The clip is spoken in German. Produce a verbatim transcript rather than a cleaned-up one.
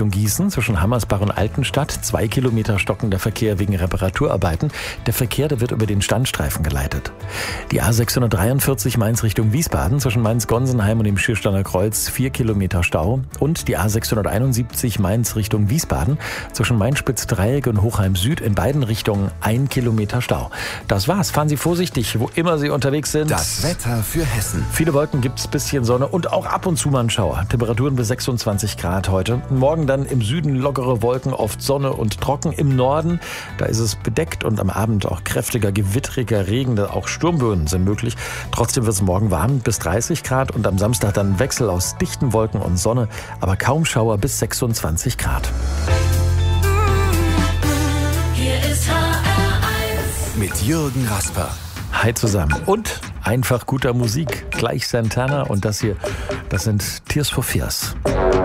Richtung Gießen zwischen Hammersbach und Altenstadt. Zwei Kilometer stockender Verkehr wegen Reparaturarbeiten. Der Verkehr, der wird über den Standstreifen geleitet. Die A sechshundertdreiundvierzig Mainz Richtung Wiesbaden zwischen Mainz-Gonsenheim und dem Schiersteiner Kreuz. Vier Kilometer Stau. Und die A sechshunderteinundsiebzig Mainz Richtung Wiesbaden zwischen Mainz-Spitzdreieck und Hochheim Süd in beiden Richtungen ein Kilometer Stau. Das war's. Fahren Sie vorsichtig, wo immer Sie unterwegs sind. Das Wetter für Hessen. Viele Wolken, gibt's bisschen Sonne und auch ab und zu mal ein Schauer. Temperaturen bis sechsundzwanzig Grad heute. Morgen dann im Süden lockere Wolken, oft Sonne und trocken. Im Norden, da ist es bedeckt und am Abend auch kräftiger, gewittriger Regen. Auch Sturmböen sind möglich. Trotzdem wird es morgen warm bis dreißig Grad und am Samstag dann Wechsel aus dichten Wolken und Sonne, aber kaum Schauer bis sechsundzwanzig Grad. Hier ist H R eins Mit Jürgen Rasper. Hi zusammen. Und einfach guter Musik. Gleich Santana und das hier, das sind Tears for Fears.